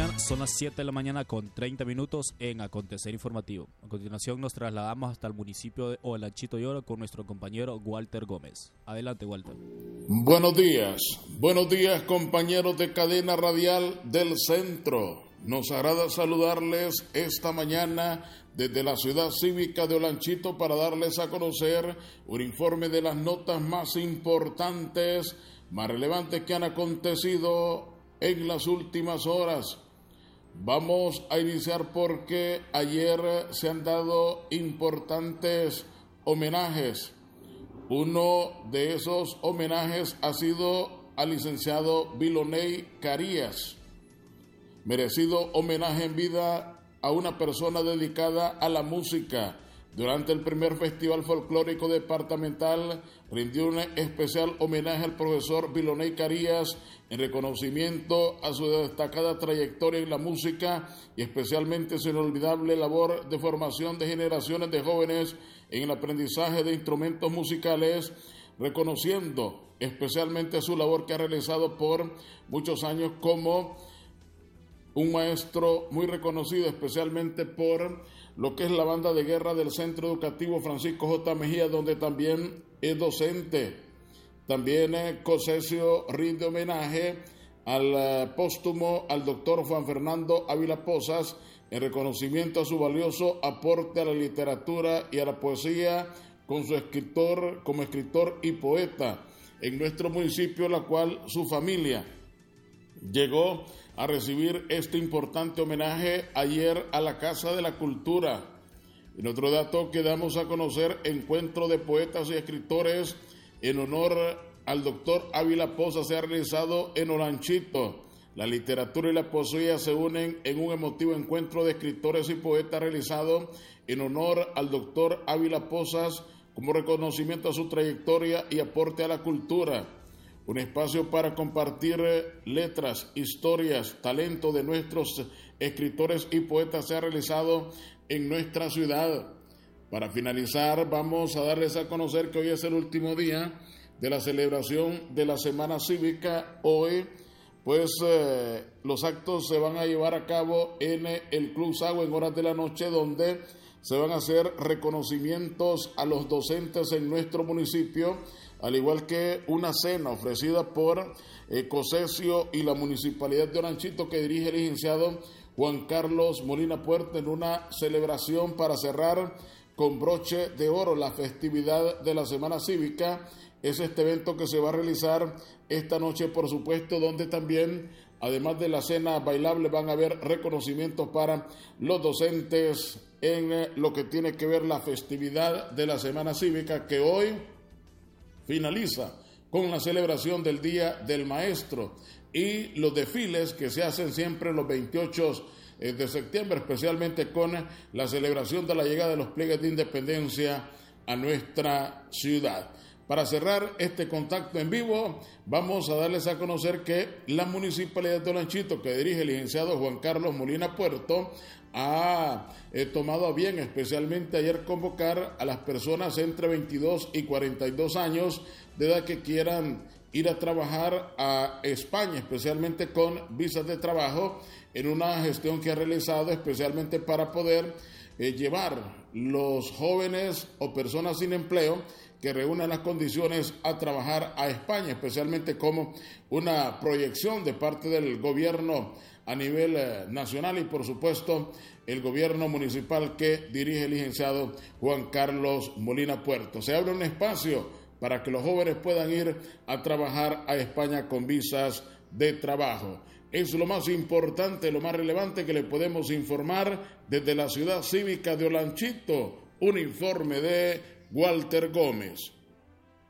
son las 7 de la mañana con 30 minutos en Acontecer Informativo. A continuación nos trasladamos hasta el municipio de Olanchito y Oro con nuestro compañero Walter Gómez. Adelante, Walter. Buenos días compañeros de cadena radial del centro. Nos agrada saludarles esta mañana desde la ciudad cívica de Olanchito para darles a conocer un informe de las notas más importantes, más relevantes que han acontecido en las últimas horas. Vamos a iniciar porque ayer se han dado importantes homenajes. Uno de esos homenajes ha sido al licenciado Viloney Carías. Merecido homenaje en vida a una persona dedicada a la música. Durante el primer Festival Folclórico Departamental rindió un especial homenaje al profesor Viloney Carías en reconocimiento a su destacada trayectoria en la música y especialmente su inolvidable labor de formación de generaciones de jóvenes en el aprendizaje de instrumentos musicales, reconociendo especialmente su labor que ha realizado por muchos años como un maestro muy reconocido, especialmente por lo que es la banda de guerra del Centro Educativo Francisco J. Mejía, donde también es docente. También COSESIO rinde homenaje al póstumo al doctor Juan Fernando Ávila Posas en reconocimiento a su valioso aporte a la literatura y a la poesía como escritor y poeta en nuestro municipio, la cual su familia llegó a recibir este importante homenaje ayer a la Casa de la Cultura. En otro dato que damos a conocer, encuentro de poetas y escritores en honor al doctor Ávila Poza se ha realizado en Olanchito. La literatura y la poesía se unen en un emotivo encuentro de escritores y poetas realizado en honor al doctor Ávila Pozas como reconocimiento a su trayectoria y aporte a la cultura. Un espacio para compartir letras, historias, talento de nuestros escritores y poetas se ha realizado en nuestra ciudad. Para finalizar, vamos a darles a conocer que hoy es el último día de la celebración de la Semana Cívica. Hoy, los actos se van a llevar a cabo en el Club Sagua en horas de la noche, donde se van a hacer reconocimientos a los docentes en nuestro municipio, al igual que una cena ofrecida por COSESIO y la Municipalidad de Olanchito que dirige el licenciado Juan Carlos Molina Puerto en una celebración para cerrar con broche de oro la festividad de la Semana Cívica. Es este evento que se va a realizar esta noche, por supuesto, donde también, además de la cena bailable, van a haber reconocimientos para los docentes en lo que tiene que ver la festividad de la Semana Cívica, que hoy finaliza con la celebración del Día del Maestro y los desfiles que se hacen siempre los 28 de septiembre, especialmente con la celebración de la llegada de los pliegues de independencia a nuestra ciudad. Para cerrar este contacto en vivo, vamos a darles a conocer que la Municipalidad de Olanchito, que dirige el licenciado Juan Carlos Molina Puerto, ha tomado a bien, especialmente ayer, convocar a las personas entre 22 y 42 años de edad que quieran ir a trabajar a España, especialmente con visas de trabajo, en una gestión que ha realizado especialmente para poder llevar los jóvenes o personas sin empleo que reúnan las condiciones a trabajar a España, especialmente como una proyección de parte del gobierno a nivel nacional y, por supuesto, el gobierno municipal que dirige el licenciado Juan Carlos Molina Puerto. Se abre un espacio para que los jóvenes puedan ir a trabajar a España con visas de trabajo. Es lo más importante, lo más relevante que le podemos informar desde la ciudad cívica de Olanchito. Un informe de Walter Gómez.